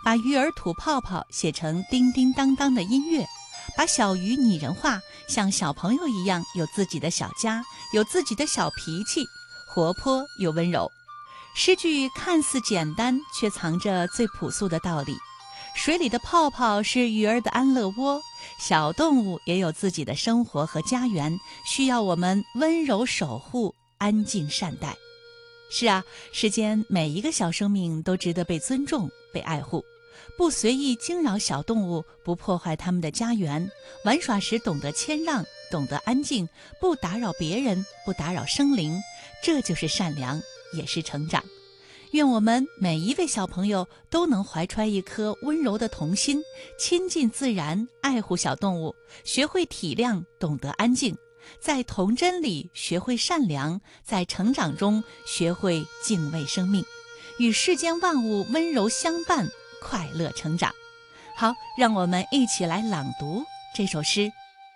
把鱼儿吐泡泡写成叮叮当当的音乐，把小鱼拟人化，像小朋友一样有自己的小家，有自己的小脾气，活泼又温柔。诗句看似简单，却藏着最朴素的道理。水里的泡泡是鱼儿的安乐窝，小动物也有自己的生活和家园，需要我们温柔守护，安静善待。是啊，世间每一个小生命都值得被尊重、被爱护。不随意惊扰小动物，不破坏它们的家园，玩耍时懂得谦让，懂得安静，不打扰别人，不打扰生灵，这就是善良，也是成长。愿我们每一位小朋友都能怀揣一颗温柔的童心，亲近自然，爱护小动物，学会体谅，懂得安静，在童真里学会善良，在成长中学会敬畏生命，与世间万物温柔相伴，快乐成长。好，让我们一起来朗读这首诗。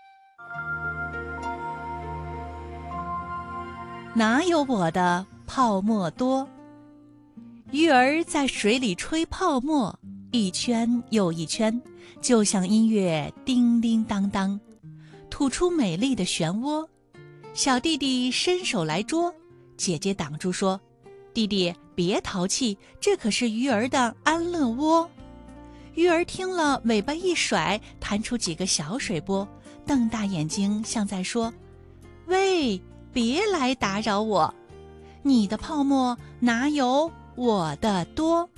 哪有我的泡沫多？鱼儿在水里吹泡沫，一圈又一圈，就像音乐叮叮当当，吐出美丽的漩涡。小弟弟伸手来捉，姐姐挡住说：弟弟别淘气，这可是鱼儿的安乐窝。鱼儿听了，尾巴一甩，弹出几个小水波，瞪大眼睛像在说：喂，别来打扰我，你的泡沫哪有我的多。